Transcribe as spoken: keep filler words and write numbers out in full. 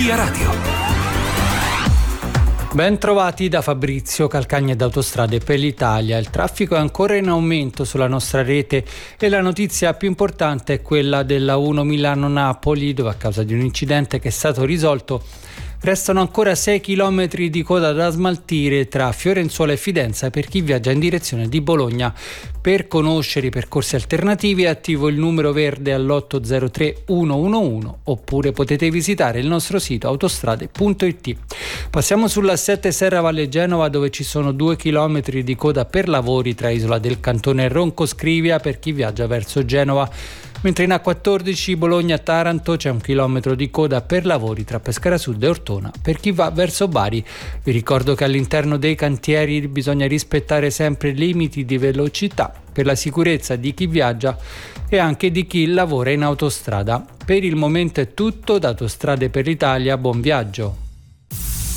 Via Radio. Ben trovati da Fabrizio Calcagna ed Autostrade per l'Italia. Il traffico è ancora in aumento sulla nostra rete e la notizia più importante è quella della uno Milano-Napoli, dove a causa di un incidente che è stato risolto restano ancora sei chilometri di coda da smaltire tra Fiorenzuola e Fidenza per chi viaggia in direzione di Bologna. Per conoscere i percorsi alternativi è attivo il numero verde all'otto zero tre uno uno uno oppure potete visitare il nostro sito autostrade punto it. Passiamo sulla sette Serra Valle Genova, dove ci sono due chilometri di coda per lavori tra Isola del Cantone e Ronco Scrivia per chi viaggia verso Genova. Mentre in A quattordici Bologna-Taranto c'è un chilometro di coda per lavori tra Pescara Sud e Ortona per chi va verso Bari. Vi ricordo che all'interno dei cantieri bisogna rispettare sempre i limiti di velocità per la sicurezza di chi viaggia e anche di chi lavora in autostrada. Per il momento è tutto, da Autostrade per l'Italia, buon viaggio.